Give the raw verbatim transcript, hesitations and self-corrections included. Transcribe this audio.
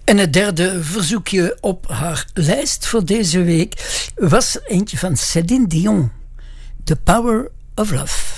En het derde verzoekje op haar lijst voor deze week was eentje van Céline Dion. The Power of Love.